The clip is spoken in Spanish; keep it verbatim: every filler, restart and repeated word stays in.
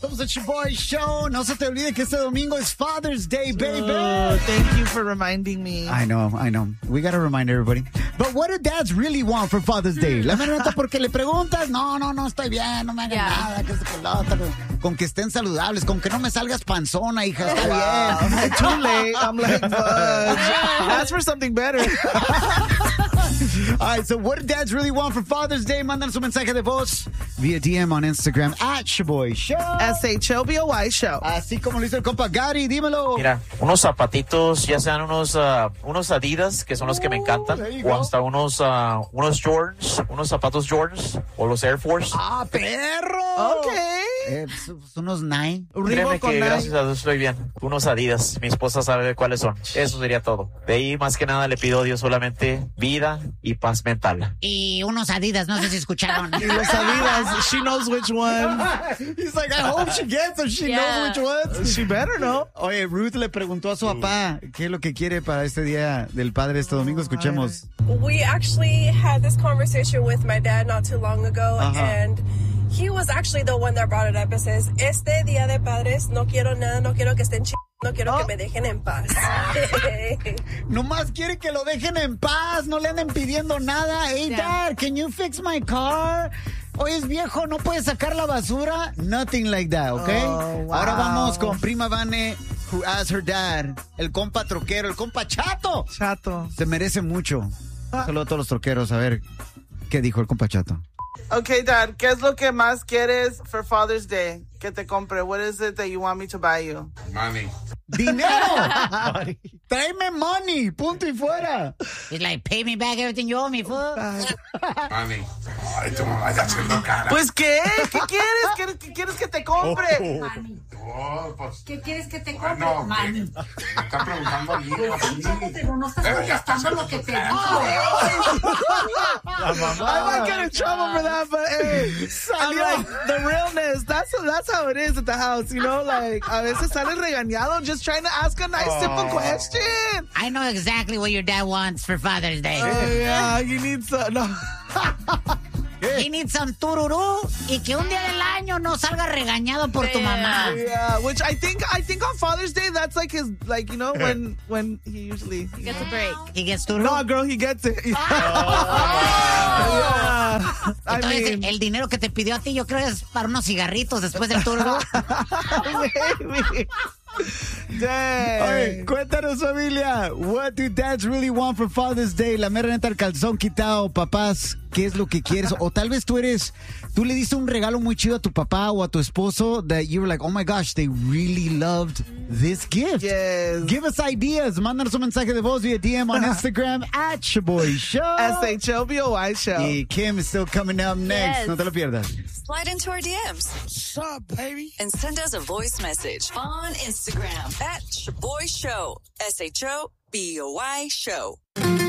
Somos el Shoboy Show. No se te olvide que este domingo es Father's Day, baby. Oh, thank you for reminding me. I know, I know. We gotta remind everybody. But what do dads really want for Father's Day? La neta, porque le preguntas, no, no, no estoy bien, no me hagas yeah. nada, que es que la otra. Con que estén saludables, con que no me salgas panzona, hija, está wow. bien. Too late. I'm like, fudge. Ask for something better. All right, so what do dads really want for Father's Day? Mándanos un mensaje de voz via D M on Instagram at Shoboy Show. S H O B O Y Show. Así como lo hizo el compa Gary, dímelo. Mira, unos zapatitos, ya sean unos uh, unos Adidas, que son los que me encantan, uh, o hasta unos uh, unos Jordans, unos zapatos Jordans, o los Air Force. ¡Ah, perro! Ok. Eh, unos Nine. Créeme que gracias a Dios estoy bien. Unos Adidas, mi esposa sabe cuáles son. Eso sería todo. De ahí, más que nada, le pido a Dios solamente vida y paz mental. Y unos Adidas, no sé si escucharon. Y los Adidas, she knows which one. He's like, I hope she gets them. She yeah. knows which ones. She better know. Oye, Ruth le preguntó a su papá qué es lo que quiere para este día del padre este domingo. Escuchemos. We actually had this conversation with my dad not too long ago, uh-huh. and he was actually the one that brought it up. It says, este Día de Padres, no quiero nada, no quiero que estén ch... No quiero oh. que me dejen en paz. Nomás quiere que lo dejen en paz, no le anden pidiendo nada. Hey, yeah. Dad, can you fix my car? Hoy es viejo, no puede sacar la basura. Nothing like that, ¿ok? Oh, wow. Ahora vamos con prima Vane, who asked her dad, el compa troquero, el compa Chato. Chato. Se merece mucho. Ah. Saludos a todos los troqueros. A ver, ¿qué dijo el compa Chato? Okay, Dad, ¿qué es lo que más quieres for Father's Day? Que te compre. What is it that you want me to buy you? Money. ¡Dinero! Tráeme money, punto y fuera. It's like, pay me back everything you owe me, fool. Money. Ay, tú me vayas haciendo cara. Pues, ¿qué? ¿Qué quieres? ¿Qué, qué quieres que te compre? Oh. Money. Oh, pues, ¿qué quieres que te compre? Bueno, money. Me está preguntando a mí. Pero no estás contestando lo que te digo. I might get in trouble for that, but hey, I'm like, the realness, that's, that's how it is at the house, you know? Like, a veces sales regañado just trying to ask a nice, oh. simple question. I know exactly what your dad wants for Father's Day. Oh, yeah, you need some, no. He needs some tururú y que un día del año no salga regañado por tu mamá. Yeah, which I think I think on Father's Day that's like his, like, you know, when when he usually he gets a break. He gets tururú. No, girl, he gets it. Oh. Yeah. Entonces, I mean, el dinero que te pidió a ti yo creo es para unos cigarritos después del tururú. Maybe. Dang. Oye, cuéntanos, familia. What do dads really want for Father's Day? La mera neta, el calzón quitado, papás. ¿Qué es lo que quieres? O tal vez tú eres, tú le diste un regalo muy chido a tu papá o a tu esposo that you were like, oh my gosh, they really loved this gift. Yes. Give us ideas. Mándanos un mensaje de voz via D M on Instagram at Shoboy Show. S H O B O Y Show. Y Kim is still coming up next. Yes. No te lo pierdas. Slide into our D Ms. What's up, baby? And send us a voice message on Instagram at Shoboy Show. S H O B O Y Show.